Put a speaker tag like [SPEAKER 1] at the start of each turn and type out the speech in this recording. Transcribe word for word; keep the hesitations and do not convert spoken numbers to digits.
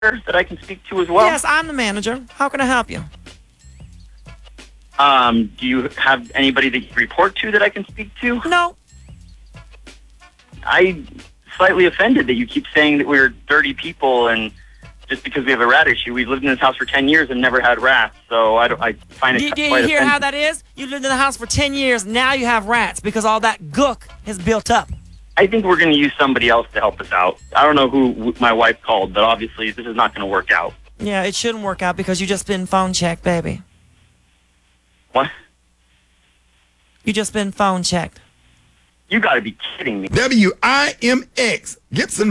[SPEAKER 1] that I can speak to as well?
[SPEAKER 2] Yes, I'm the manager. How can I help you?
[SPEAKER 1] Um, do you have anybody that you report to that I can speak to?
[SPEAKER 2] No.
[SPEAKER 1] I'm slightly offended that you keep saying that we're dirty people and just because we have a rat issue. We've lived in this house for ten years and never had rats, so I, don't, I find it
[SPEAKER 2] Do, do you
[SPEAKER 1] quite
[SPEAKER 2] hear
[SPEAKER 1] offensive.
[SPEAKER 2] how that is? You lived in the house for ten years, now you have rats because all that gook has built up.
[SPEAKER 1] I think we're going to use somebody else to help us out. I don't know who my wife called, but obviously this is not going to work out.
[SPEAKER 2] Yeah, it shouldn't work out because you just been phone checked, baby.
[SPEAKER 1] What?
[SPEAKER 2] You just been phone checked.
[SPEAKER 1] You got to be kidding me.
[SPEAKER 3] W I M X. Gibson